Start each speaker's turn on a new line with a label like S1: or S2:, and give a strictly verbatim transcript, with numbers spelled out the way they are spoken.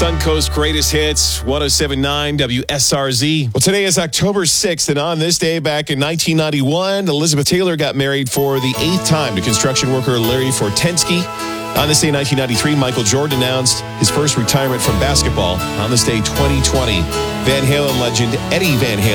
S1: Suncoast Greatest Hits, one oh seven point nine W S R Z. Well, today is October sixth, and on this day back in nineteen ninety-one, Elizabeth Taylor got married for the eighth time to construction worker Larry Fortensky. On this day in nineteen ninety-three, Michael Jordan announced his first retirement from basketball. On this day, twenty twenty, Van Halen legend Eddie Van Halen